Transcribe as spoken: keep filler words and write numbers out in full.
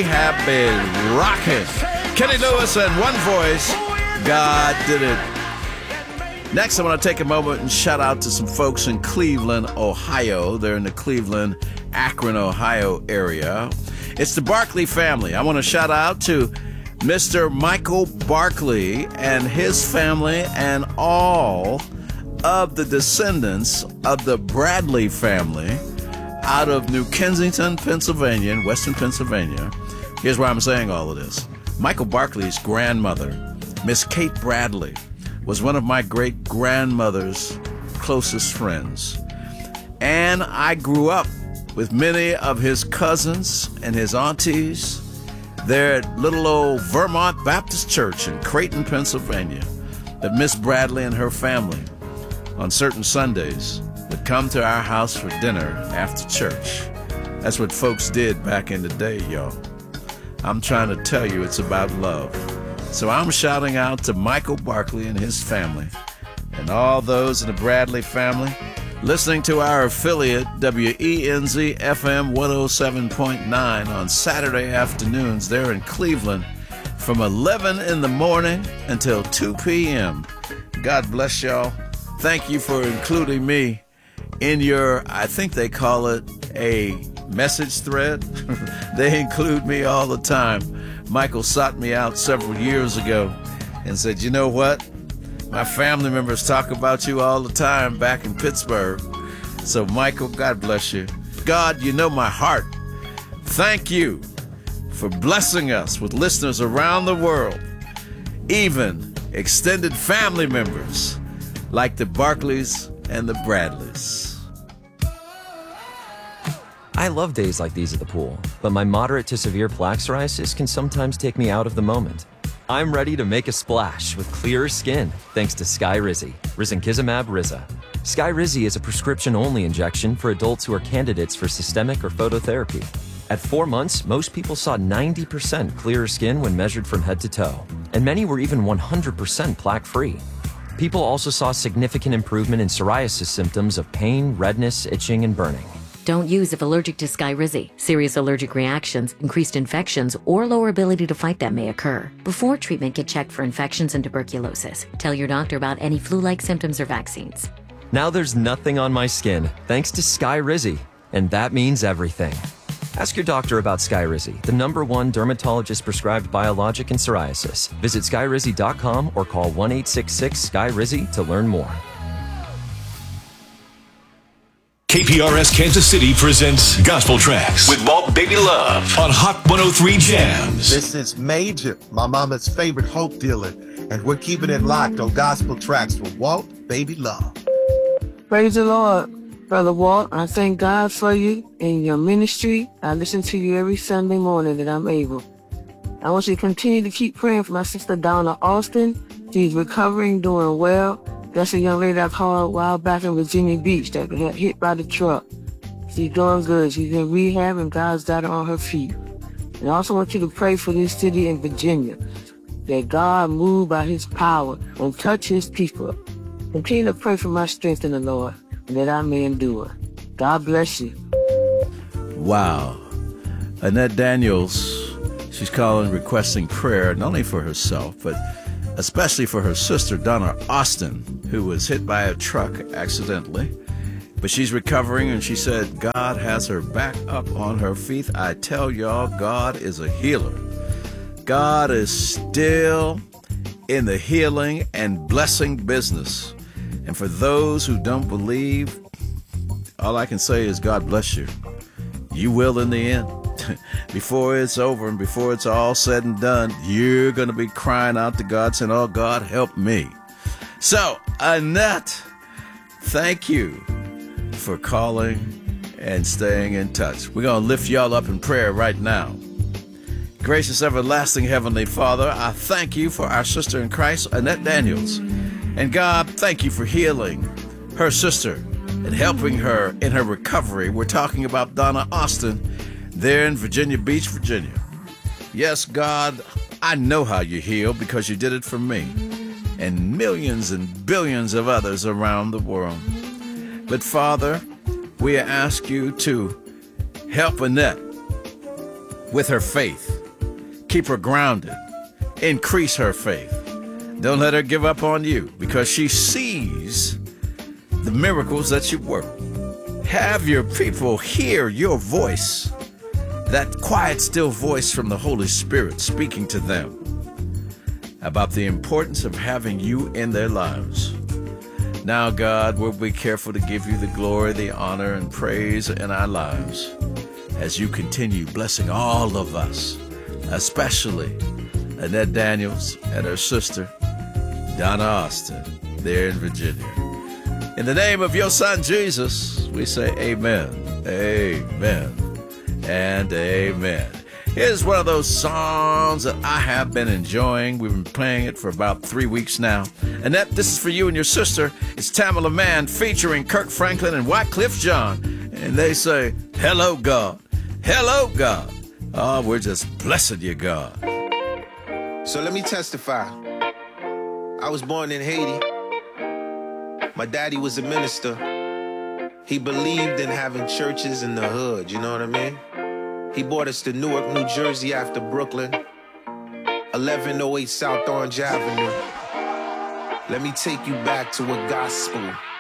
we have been rocking. Kenny Lewis and One Voice, God Did It. Next, I want to take a moment and shout out to some folks in Cleveland, Ohio. They're in the Cleveland, Akron, Ohio area. It's the Barkley family. I want to shout out to Mister Michael Barkley and his family and all of the descendants of the Bradley family out of New Kensington, Pennsylvania, in western Pennsylvania. Here's why I'm saying all of this. Michael Barkley's grandmother, Miss Kate Bradley, was one of my great-grandmother's closest friends. And I grew up with many of his cousins and his aunties there at little old Vermont Baptist Church in Creighton, Pennsylvania, that Miss Bradley and her family on certain Sundays would come to our house for dinner after church. That's what folks did back in the day, y'all. I'm trying to tell you it's about love. So I'm shouting out to Michael Barkley and his family and all those in the Bradley family listening to our affiliate W E N Z F M one oh seven point nine on Saturday afternoons there in Cleveland from eleven in the morning until two p.m. God bless y'all. Thank you for including me in your, I think they call it a message thread. They include me all the time. Michael sought me out several years ago and said, you know what? My family members talk about you all the time back in Pittsburgh. So, Michael, God bless you. God, you know my heart. Thank you for blessing us with listeners around the world, even extended family members like the Barkleys and the Bradleys. I love days like these at the pool, but my moderate to severe plaque psoriasis can sometimes take me out of the moment. I'm ready to make a splash with clearer skin thanks to Skyrizi, Risankizumab Riza. Skyrizi is a prescription-only injection for adults who are candidates for systemic or phototherapy. At four months, most people saw ninety percent clearer skin when measured from head to toe, and many were even one hundred percent plaque-free. People also saw significant improvement in psoriasis symptoms of pain, redness, itching, and burning. Don't use if allergic to Skyrizi. Serious allergic reactions, increased infections, or lower ability to fight them may occur. Before treatment, get checked for infections and tuberculosis. Tell your doctor about any flu-like symptoms or vaccines. Now there's nothing on my skin thanks to Skyrizi, and that means everything. Ask your doctor about Skyrizi, the number one dermatologist-prescribed biologic in psoriasis. Visit skyrizi dot com or call one eight six six Skyrizi to learn more. K P R S Kansas City presents Gospel Tracks with Walt Baby Love on Hot one oh three Jams. This is Major, my mama's favorite hope dealer, and we're keeping it locked on Gospel Tracks with Walt Baby Love. Praise the Lord, Brother Walt. I thank God for you and your ministry. I listen to you every Sunday morning that I'm able. I want you to continue to keep praying for my sister Donna Austin. She's recovering, doing well. That's a young lady I called a while back in Virginia Beach that got hit by the truck. She's doing good. She's in rehab and God's got her on her feet. And I also want you to pray for this city in Virginia, that God move by his power and touch his people. Continue to pray for my strength in the Lord and that I may endure. God bless you. Wow. Annette Daniels, she's calling, requesting prayer, not only for herself, but especially for her sister, Donna Austin, who was hit by a truck accidentally. But she's recovering, and she said God has her back up on her feet. I tell y'all, God is a healer. God is still in the healing and blessing business. And for those who don't believe, all I can say is God bless you. You will in the end. Before it's over and before it's all said and done, you're going to be crying out to God saying, oh, God, help me. So, Annette, thank you for calling and staying in touch. We're going to lift y'all up in prayer right now. Gracious, everlasting Heavenly Father, I thank you for our sister in Christ, Annette Daniels. And God, thank you for healing her sister and helping her in her recovery. We're talking about Donna Austin there in Virginia Beach, Virginia. Yes, God, I know how you heal because you did it for me and millions and billions of others around the world. But Father, we ask you to help Annette with her faith. Keep her grounded. Increase her faith. Don't let her give up on you because she sees the miracles that you work. Have your people hear your voice, that quiet, still voice from the Holy Spirit speaking to them about the importance of having you in their lives. Now, God, we'll be careful to give you the glory, the honor, and praise in our lives as you continue blessing all of us, especially Annette Daniels and her sister, Donna Austin, there in Virginia. In the name of your son, Jesus, we say amen, amen, and amen. Here's one of those songs that I have been enjoying. We've been playing it for about three weeks now. Annette, this is for you and your sister. It's Tamala Mann featuring Kirk Franklin and Wycliffe Jean. And they say, hello, God. Hello, God. Oh, we're just blessing you, God. So let me testify. I was born in Haiti. My daddy was a minister. He believed in having churches in the hood, you know what I mean? He brought us to Newark, New Jersey after Brooklyn, eleven oh eight South Orange Avenue. Let me take you back to a gospel